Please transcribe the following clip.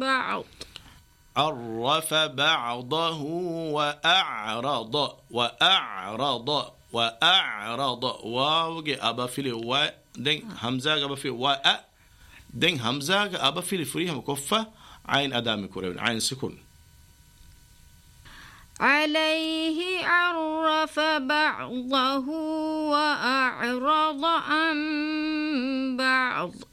بعض. عرف بعضه وأعرض واو أبا فيلي و دين همزة أبا فيلي و دين همزة أبا فيلي فريها مكفة عين أدامي كورين عين سكون. عليه عرف بعضه وأعرض عن بعض.